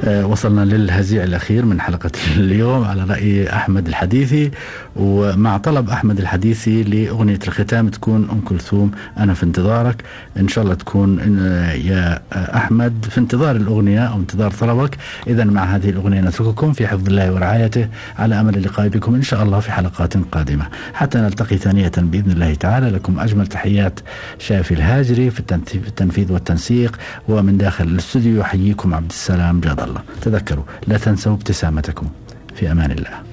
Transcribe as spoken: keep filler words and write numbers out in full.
وصلنا للهزيع الأخير من حلقة اليوم على رأي أحمد الحديثي، ومع طلب أحمد الحديثي لأغنية الختام تكون أم كلثوم أنا في انتظارك. إن شاء الله تكون يا أحمد في انتظار الأغنية أو انتظار طلبك. إذا مع هذه الأغنية نترككم في حفظ الله ورعايته، على أمل اللقاء بكم إن شاء الله في حلقات قادمة حتى نلتقي ثانية بإذن الله تعالى. لكم أجمل تحيات شافي الهاجري في التنفيذ والتنسيق، ومن داخل الاستوديو يحييكم عبد السلام جاد الله. تذكروا لا تنسوا ابتسامتكم. في أمان الله.